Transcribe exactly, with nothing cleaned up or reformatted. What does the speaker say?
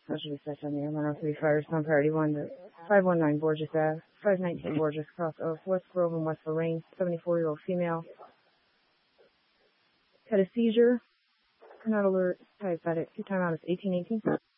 Specialty set on the one oh three Firestone Priority one to five one nine Borges Ave, five nineteen Borges Cross Oak, West Grove and West Lorraine, seventy-four-year-old female. Had a seizure, not alert, diabetic, time out is eighteen eighteen.